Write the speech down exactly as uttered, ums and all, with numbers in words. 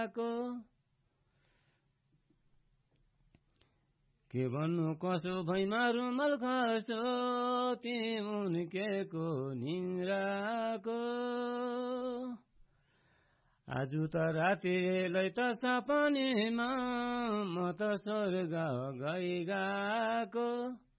के भन्नु कसो भैमा रुमल खसो तिमुनिकेको निन्द्राको आज त रातिलै त सपनीमा म त स्वर्ग गइगाको